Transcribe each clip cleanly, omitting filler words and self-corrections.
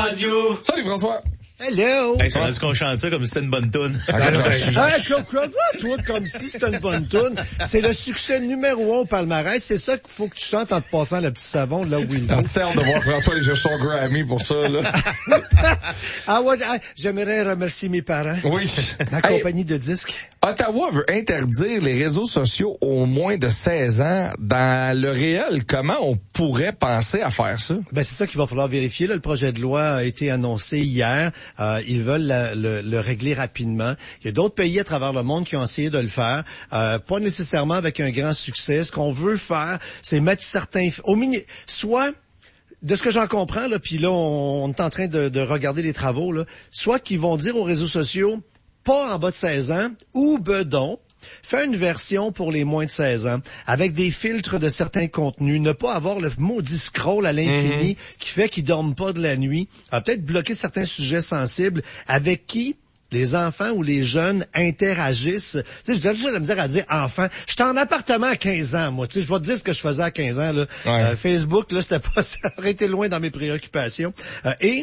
radio. Salut François. Hello! Hey, c'est rendu qu'on chante ça comme si c'était une bonne toune. Toi, comme si c'était une bonne toune. C'est le succès numéro 1 au palmarès. C'est ça qu'il faut que tu chantes en te passant le petit savon là où il va. C'est hâte de voir François aller chercher son Grammy pour ça, là. J'aimerais remercier mes parents. Oui. Ma compagnie de disques. Ottawa veut interdire les réseaux sociaux aux moins de 16 ans. Dans le réel, comment on pourrait penser à faire ça? Ben, c'est ça qu'il va falloir vérifier. Là, le projet de loi a été annoncé hier. Ils veulent le régler rapidement. Il y a d'autres pays à travers le monde qui ont essayé de le faire. Pas nécessairement avec un grand succès. Ce qu'on veut faire, c'est mettre certains... soit... De ce que j'en comprends, là, puis là, on est en train de regarder les travaux, là, soit qu'ils vont dire aux réseaux sociaux, pas en bas de 16 ans, ou bedon, fais une version pour les moins de 16 ans, avec des filtres de certains contenus, ne pas avoir le maudit scroll à l'infini qui fait qu'ils dorment pas de la nuit, peut-être bloquer certains sujets sensibles avec qui les enfants ou les jeunes interagissent. Tu sais, j'ai toujours la misère à dire enfant. J'étais en appartement à 15 ans, moi. Tu sais, je vais te dire ce que je faisais à 15 ans, là. Ouais. Facebook, là, c'était pas, ça aurait été loin dans mes préoccupations. Et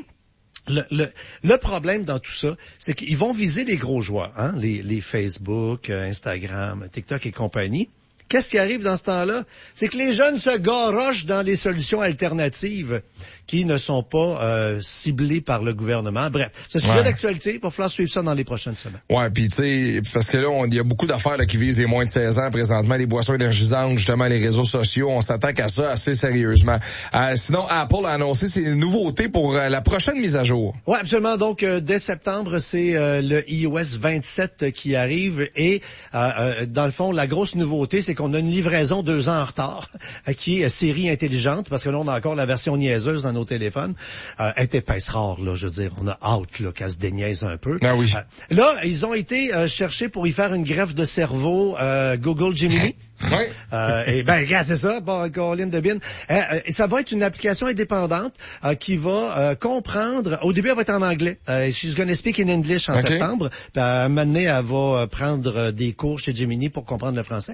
le problème dans tout ça, c'est qu'ils vont viser les gros joueurs, hein, les Facebook, Instagram, TikTok et compagnie. Qu'est-ce qui arrive dans ce temps-là? C'est que les jeunes se garochent dans les solutions alternatives qui ne sont pas ciblées par le gouvernement. Bref, ce sujet d'actualité, il va falloir suivre ça dans les prochaines semaines. Ouais, puis tu sais, parce que là, il y a beaucoup d'affaires là, qui visent les moins de 16 ans présentement, les boissons énergisantes, justement les réseaux sociaux, on s'attaque à ça assez sérieusement. Sinon, Apple a annoncé ses nouveautés pour la prochaine mise à jour. Ouais, absolument. Donc, dès septembre, c'est le iOS 27 qui arrive et dans le fond, la grosse nouveauté, c'est qu'on a une livraison 2 ans en retard qui est Siri intelligente, parce que là, on a encore la version niaiseuse dans nos téléphones. Elle est épaisse rare, là, je veux dire. On a hâte là, qu'elle se déniaise un peu. Ah oui. Là, ils ont été chercher pour y faire une greffe de cerveau Google Gemini. Oui. Et ben, regarde, c'est ça, Caroline Debine. Ça va être une application indépendante qui va comprendre. Au début, elle va être en anglais. She's gonna speak in English en septembre. Puis à un moment donné, elle va prendre des cours chez Gemini pour comprendre le français.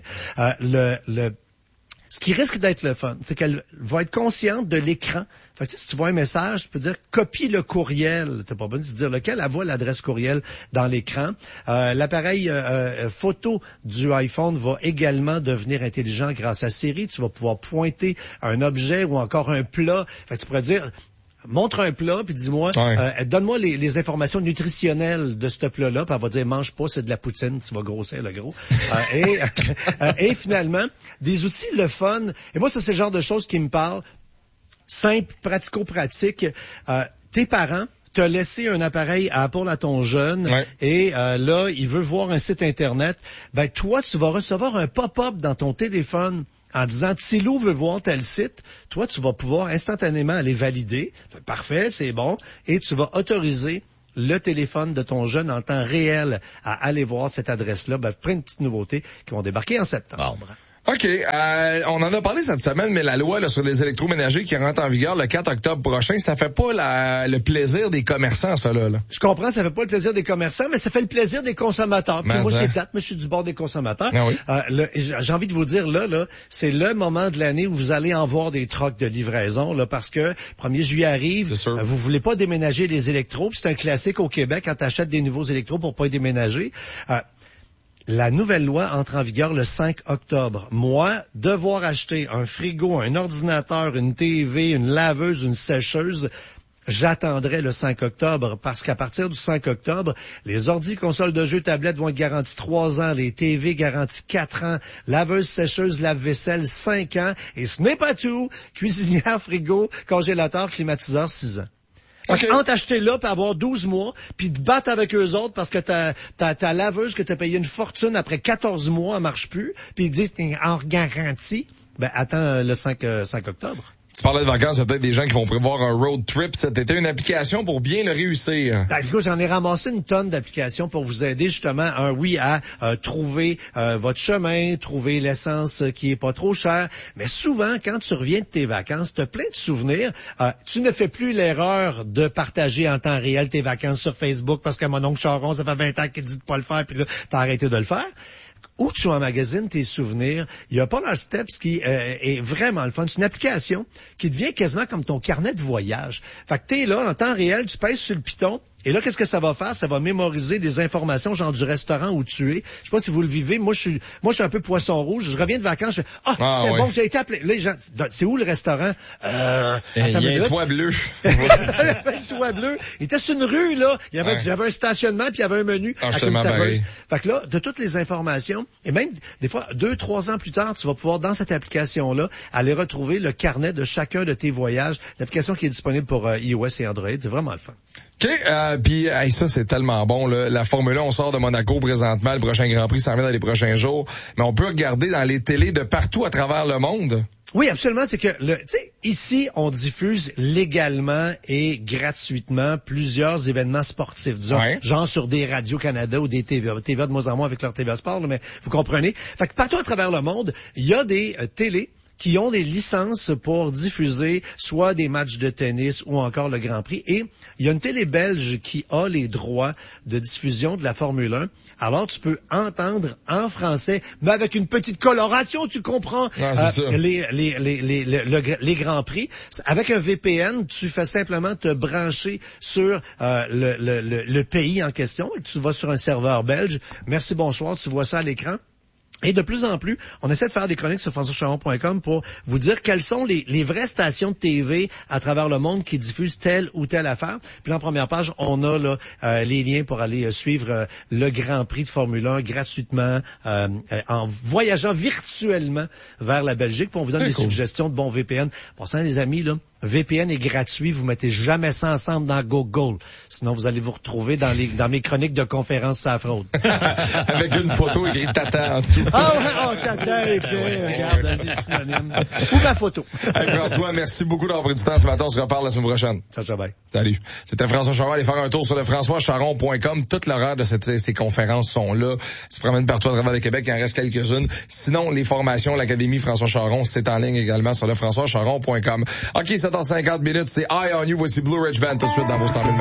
Ce qui risque d'être le fun, c'est qu'elle va être consciente de l'écran. Fait que, si tu vois un message, tu peux dire copie le courriel. T'as pas besoin de dire lequel. Elle voit l'adresse courriel dans l'écran. L'appareil photo du iPhone va également devenir intelligent grâce à Siri. Tu vas pouvoir pointer un objet ou encore un plat. Fait que tu pourrais dire montre un plat, puis dis-moi, donne-moi les informations nutritionnelles de ce plat-là, puis elle va dire, mange pas, c'est de la poutine, tu vas grossir le gros. Et finalement, des outils, le fun, et moi, ça, c'est le genre de choses qui me parlent, simple, pratico-pratique. Tes parents t'as laissé un appareil Apple à ton jeune, et là, il veut voir un site Internet, ben toi, tu vas recevoir un pop-up dans ton téléphone en disant, Tsilou veut voir tel site, toi, tu vas pouvoir instantanément aller valider. Parfait, c'est bon. Et tu vas autoriser le téléphone de ton jeune en temps réel à aller voir cette adresse-là. Ben, plein de petites nouveautés qui vont débarquer en septembre. Bon. OK. On en a parlé cette semaine, mais la loi là, sur les électroménagers qui rentre en vigueur le 4 octobre prochain, ça fait pas le plaisir des commerçants, ça, là. Je comprends, ça fait pas le plaisir des commerçants, mais ça fait le plaisir des consommateurs. Puis moi, c'est plate, mais je suis du bord des consommateurs. Ah oui. J'ai envie de vous dire, là, c'est le moment de l'année où vous allez en voir des trocs de livraison, là, parce que 1er juillet arrive, vous voulez pas déménager les électros, puis c'est un classique au Québec quand tu achètes des nouveaux électros pour pas y déménager. La nouvelle loi entre en vigueur le 5 octobre. Moi, devoir acheter un frigo, un ordinateur, une TV, une laveuse, une sécheuse, j'attendrai le 5 octobre parce qu'à partir du 5 octobre, les ordi, consoles de jeux, tablettes vont être garantis 3 ans, les TV garantis 4 ans, laveuse, sécheuse, lave-vaisselle 5 ans, et ce n'est pas tout, cuisinière, frigo, congélateur, climatiseur 6 ans. Okay. Entre acheter là puis avoir 12 mois puis te battre avec eux autres parce que ta laveuse que t'as payé une fortune après 14 mois, elle marche plus, puis ils disent t'es en garantie, ben attends le 5 octobre. Tu parlais de vacances, il y a peut-être des gens qui vont prévoir un road trip cet été, une application pour bien le réussir. Ben, écoute, j'en ai ramassé une tonne d'applications pour vous aider justement, à trouver votre chemin, trouver l'essence qui est pas trop chère. Mais souvent, quand tu reviens de tes vacances, tu as plein de souvenirs. Tu ne fais plus l'erreur de partager en temps réel tes vacances sur Facebook parce que mon oncle Charon, ça fait 20 ans qu'il dit de pas le faire, puis là, t'as arrêté de le faire. où tu emmagasines tes souvenirs. Il y a Polar Steps qui est vraiment le fun. C'est une application qui devient quasiment comme ton carnet de voyage. Fait que t'es là, en temps réel, tu pèses sur le piton. Et là, qu'est-ce que ça va faire? Ça va mémoriser des informations, genre du restaurant où tu es. Je sais pas si vous le vivez. Moi, je suis un peu poisson rouge. Je reviens de vacances. Je fais, c'était bon, j'ai été appelé. Là, les gens, c'est où le restaurant? Il y a un toit bleu. Il y avait un toit bleu. Il était sur une rue, là. Il y avait un stationnement, puis il y avait un menu. Fait que là, de toutes les informations, et même, des fois, 2-3 ans plus tard, tu vas pouvoir, dans cette application-là, aller retrouver le carnet de chacun de tes voyages. L'application qui est disponible pour iOS et Android. C'est vraiment le fun. OK, puis ça, c'est tellement bon, là. La Formule 1, on sort de Monaco présentement. Le prochain Grand Prix s'en vient dans les prochains jours. Mais on peut regarder dans les télés de partout à travers le monde. Oui, absolument. C'est que, ici, on diffuse légalement et gratuitement plusieurs événements sportifs, disons, genre sur des Radio-Canada ou des TVA. TVA de moins en moins avec leur TVA Sport, là, mais vous comprenez. Fait que partout à travers le monde, il y a des télés qui ont des licences pour diffuser soit des matchs de tennis ou encore le Grand Prix. Et il y a une télé belge qui a les droits de diffusion de la Formule 1. Alors, tu peux entendre en français, mais avec une petite coloration, tu comprends, les Grands Prix. Avec un VPN, tu fais simplement te brancher sur le pays en question. Et tu vas sur un serveur belge. Merci, bonsoir, tu vois ça à l'écran. Et de plus en plus, on essaie de faire des chroniques sur françoischaron.com pour vous dire quelles sont les vraies stations de TV à travers le monde qui diffusent telle ou telle affaire. Puis en première page, on a là les liens pour aller suivre le Grand Prix de Formule 1 gratuitement en voyageant virtuellement vers la Belgique. Puis on vous donne des suggestions de bons VPN. Pour ça, les amis, là, VPN est gratuit, vous mettez jamais ça ensemble dans Google. Sinon, vous allez vous retrouver dans mes chroniques de conférences sur la fraude. Avec une photo écrite Tata en dessous. Tata, regarde, les synonymes. Ou ma photo. Hey, François, merci beaucoup d'avoir pris du temps ce matin. On se reparle la semaine prochaine. Ciao, bye. Salut. C'était François Charon. Allez faire un tour sur le françoischaron.com. Toute l'horaire de ces conférences sont là. Tu te promènes partout à travers le Québec. Il en reste quelques-unes. Sinon, les formations, l'Académie François Charon, c'est en ligne également sur le françoischaron.com. OK, 7h50 minutes. C'est Eye on You. Voici Blue Ridge Band tout de suite dans vos 100 000